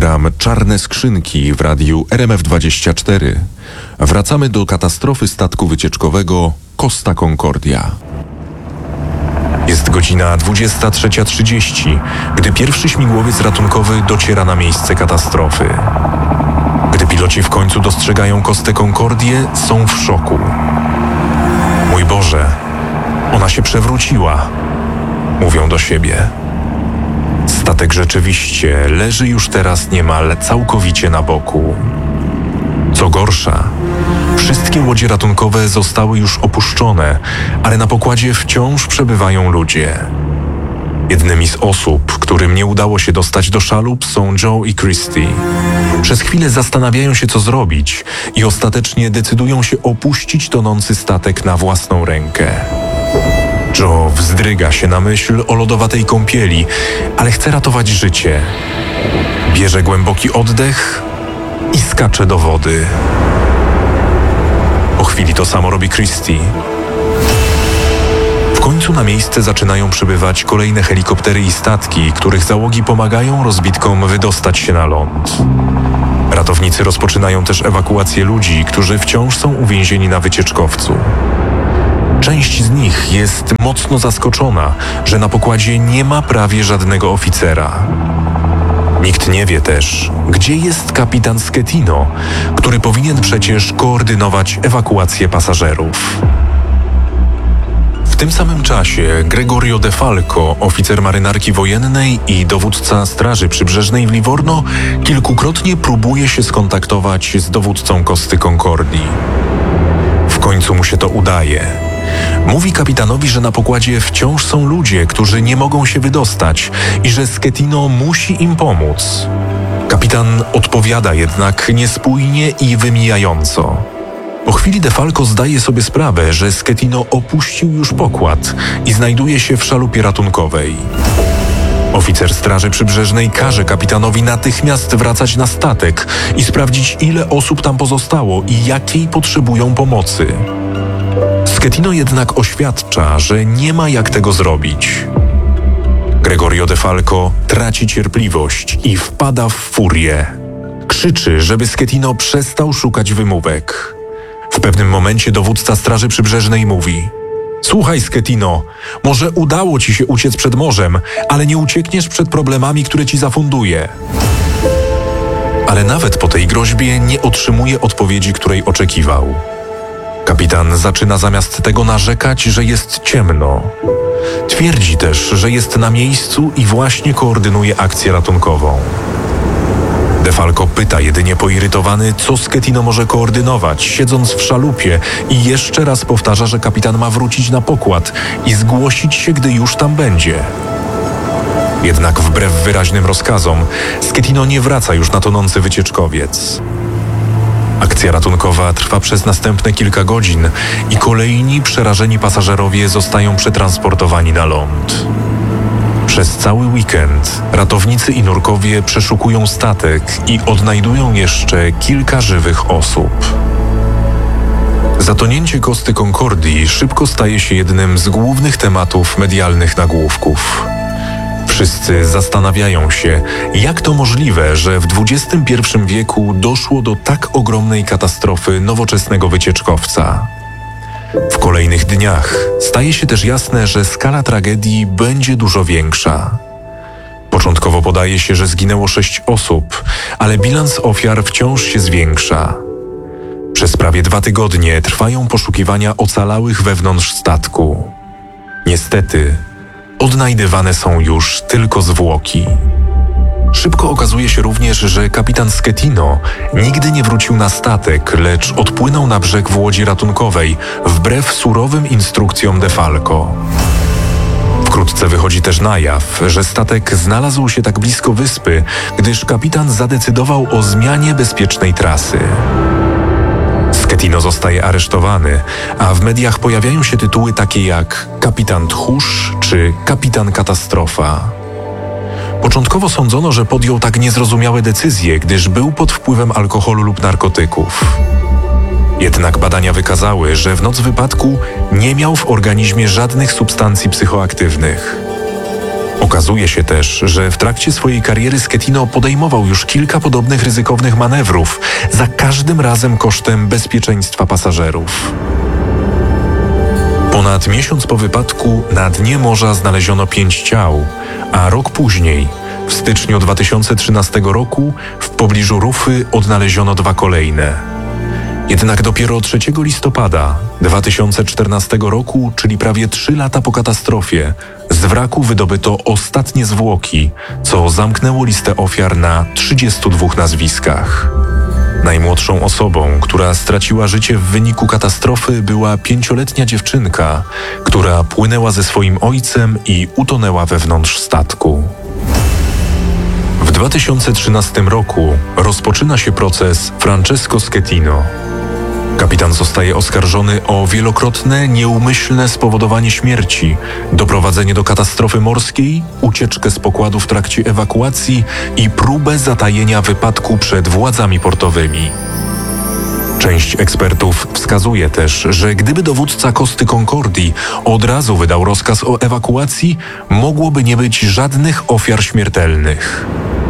program Czarne Skrzynki w radiu RMF24. Wracamy do katastrofy statku wycieczkowego Costa Concordia. Jest godzina 23:30, gdy pierwszy śmigłowiec ratunkowy dociera na miejsce katastrofy. Gdy piloci w końcu dostrzegają Costę Concordię, są w szoku. Mój Boże, ona się przewróciła, mówią do siebie. Statek rzeczywiście leży już teraz niemal całkowicie na boku. Co gorsza, wszystkie łodzie ratunkowe zostały już opuszczone, ale na pokładzie wciąż przebywają ludzie. Jednymi z osób, którym nie udało się dostać do szalup, są Joe i Christy. Przez chwilę zastanawiają się, co zrobić i ostatecznie decydują się opuścić tonący statek na własną rękę. Joe wzdryga się na myśl o lodowatej kąpieli, ale chce ratować życie. Bierze głęboki oddech i skacze do wody. Po chwili to samo robi Christy. W końcu na miejsce zaczynają przybywać kolejne helikoptery i statki, których załogi pomagają rozbitkom wydostać się na ląd. Ratownicy rozpoczynają też ewakuację ludzi, którzy wciąż są uwięzieni na wycieczkowcu. Część z nich jest mocno zaskoczona, że na pokładzie nie ma prawie żadnego oficera. Nikt nie wie też, gdzie jest kapitan Schettino, który powinien przecież koordynować ewakuację pasażerów. W tym samym czasie Gregorio De Falco, oficer marynarki wojennej i dowódca Straży Przybrzeżnej w Livorno, kilkukrotnie próbuje się skontaktować z dowódcą Costy Concordii. W końcu mu się to udaje. Mówi kapitanowi, że na pokładzie wciąż są ludzie, którzy nie mogą się wydostać i że Schettino musi im pomóc. Kapitan odpowiada jednak niespójnie i wymijająco. Po chwili De Falco zdaje sobie sprawę, że Schettino opuścił już pokład i znajduje się w szalupie ratunkowej. Oficer Straży Przybrzeżnej każe kapitanowi natychmiast wracać na statek i sprawdzić, ile osób tam pozostało i jakiej potrzebują pomocy. Schettino jednak oświadcza, że nie ma jak tego zrobić. Gregorio De Falco traci cierpliwość i wpada w furię. Krzyczy, żeby Schettino przestał szukać wymówek. W pewnym momencie dowódca Straży Przybrzeżnej mówi: „Słuchaj, Schettino, może udało ci się uciec przed morzem, ale nie uciekniesz przed problemami, które ci zafunduje”. Ale nawet po tej groźbie nie otrzymuje odpowiedzi, której oczekiwał. Kapitan zaczyna zamiast tego narzekać, że jest ciemno. Twierdzi też, że jest na miejscu i właśnie koordynuje akcję ratunkową. De Falco pyta jedynie poirytowany, co Schettino może koordynować, siedząc w szalupie, i jeszcze raz powtarza, że kapitan ma wrócić na pokład i zgłosić się, gdy już tam będzie. Jednak wbrew wyraźnym rozkazom, Schettino nie wraca już na tonący wycieczkowiec. Akcja ratunkowa trwa przez następne kilka godzin i kolejni przerażeni pasażerowie zostają przetransportowani na ląd. Przez cały weekend ratownicy i nurkowie przeszukują statek i odnajdują jeszcze kilka żywych osób. Zatonięcie Costy Concordii szybko staje się jednym z głównych tematów medialnych nagłówków. Wszyscy zastanawiają się, jak to możliwe, że w XXI wieku doszło do tak ogromnej katastrofy nowoczesnego wycieczkowca. W kolejnych dniach staje się też jasne, że skala tragedii będzie dużo większa. Początkowo podaje się, że zginęło 6 osób, ale bilans ofiar wciąż się zwiększa. Przez prawie 2 tygodnie trwają poszukiwania ocalałych wewnątrz statku. Niestety, odnajdywane są już tylko zwłoki. Szybko okazuje się również, że kapitan Schettino nigdy nie wrócił na statek, lecz odpłynął na brzeg w łodzi ratunkowej, wbrew surowym instrukcjom De Falco. Wkrótce wychodzi też na jaw, że statek znalazł się tak blisko wyspy, gdyż kapitan zadecydował o zmianie bezpiecznej trasy. Schettino zostaje aresztowany, a w mediach pojawiają się tytuły takie jak Kapitan Tchórz czy Kapitan Katastrofa. Początkowo sądzono, że podjął tak niezrozumiałe decyzje, gdyż był pod wpływem alkoholu lub narkotyków. Jednak badania wykazały, że w noc wypadku nie miał w organizmie żadnych substancji psychoaktywnych. Okazuje się też, że w trakcie swojej kariery Schettino podejmował już kilka podobnych ryzykownych manewrów, za każdym razem kosztem bezpieczeństwa pasażerów. Ponad miesiąc po wypadku na dnie morza znaleziono 5 ciał, a rok później, w styczniu 2013 roku, w pobliżu Rufy odnaleziono 2 kolejne. Jednak dopiero 3 listopada 2014 roku, czyli prawie 3 lata po katastrofie, z wraku wydobyto ostatnie zwłoki, co zamknęło listę ofiar na 32 nazwiskach. Najmłodszą osobą, która straciła życie w wyniku katastrofy, była 5-letnia dziewczynka, która płynęła ze swoim ojcem i utonęła wewnątrz statku. W 2013 roku rozpoczyna się proces Francesco Schettino. Kapitan zostaje oskarżony o wielokrotne, nieumyślne spowodowanie śmierci, doprowadzenie do katastrofy morskiej, ucieczkę z pokładu w trakcie ewakuacji i próbę zatajenia wypadku przed władzami portowymi. Część ekspertów wskazuje też, że gdyby dowódca Costy Concordii od razu wydał rozkaz o ewakuacji, mogłoby nie być żadnych ofiar śmiertelnych.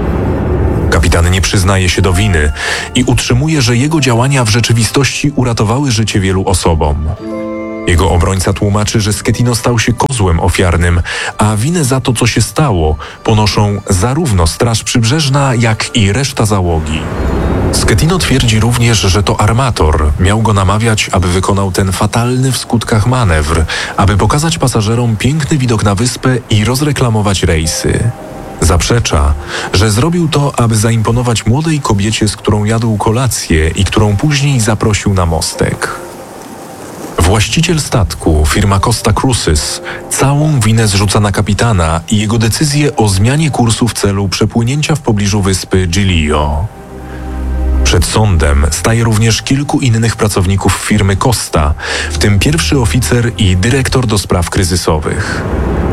Kapitan nie przyznaje się do winy i utrzymuje, że jego działania w rzeczywistości uratowały życie wielu osobom. Jego obrońca tłumaczy, że Schettino stał się kozłem ofiarnym, a winę za to, co się stało, ponoszą zarówno Straż Przybrzeżna, jak i reszta załogi. Schettino twierdzi również, że to armator miał go namawiać, aby wykonał ten fatalny w skutkach manewr, aby pokazać pasażerom piękny widok na wyspę i rozreklamować rejsy. Zaprzecza, że zrobił to, aby zaimponować młodej kobiecie, z którą jadł kolację i którą później zaprosił na mostek. Właściciel statku, firma Costa Cruises, całą winę zrzuca na kapitana i jego decyzję o zmianie kursu w celu przepłynięcia w pobliżu wyspy Giglio. Przed sądem staje również kilku innych pracowników firmy Costa, w tym pierwszy oficer i dyrektor do spraw kryzysowych.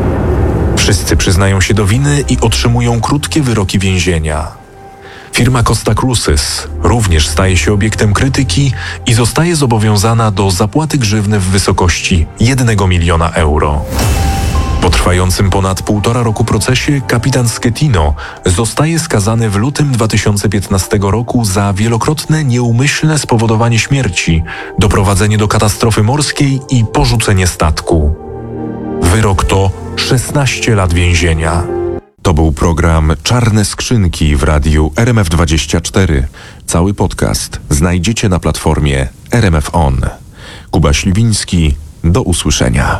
Wszyscy przyznają się do winy i otrzymują krótkie wyroki więzienia. Firma Costa Cruises również staje się obiektem krytyki i zostaje zobowiązana do zapłaty grzywny w wysokości 1 miliona euro. Po trwającym ponad 1,5 roku procesie kapitan Schettino zostaje skazany w lutym 2015 roku za wielokrotne nieumyślne spowodowanie śmierci, doprowadzenie do katastrofy morskiej i porzucenie statku. Wyrok to 16 lat więzienia. To był program Czarne Skrzynki w radiu RMF24. Cały podcast znajdziecie na platformie RMF On. Kuba Śliwiński, do usłyszenia.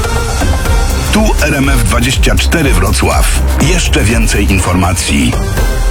Tu RMF24 Wrocław. Jeszcze więcej informacji.